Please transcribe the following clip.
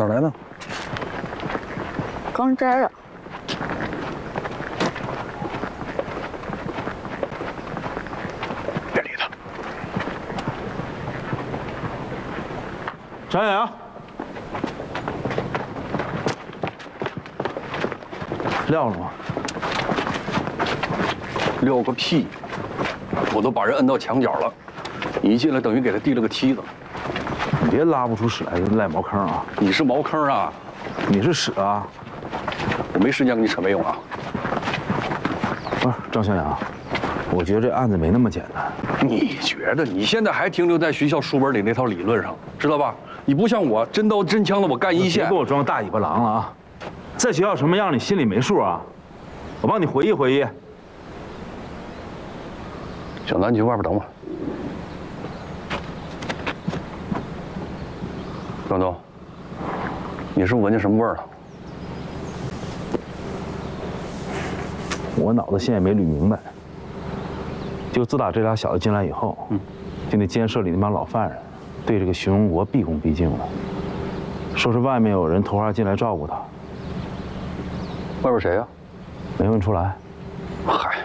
哪来的？ 刚摘的。 别理他。 张阳，撂了吗？ 撂个屁！我都把人摁到墙角了，你一进来等于给他递了个梯子。 你别拉不出屎来赖茅坑啊！ 你是茅坑啊！ 你是屎啊！ 我没时间跟你扯没用啊！ 不是张向阳，我觉得这案子没那么简单。 你觉得你现在还停留在学校书本里那套理论上，知道吧？你不像我，真刀真枪的，我干一线。 别给我装大尾巴狼了啊！在学校什么样，你心里没数啊？我帮你回忆回忆。 小南，你去外边等我。张东，你是不是闻见什么味儿了？ 我脑子现在也没捋明白。就自打这俩小子进来以后，就那监舍里那帮老犯人，对这个徐荣国毕恭毕敬的，说是外面有人头上进来照顾他。 外边谁呀？ 没问出来。 嗨，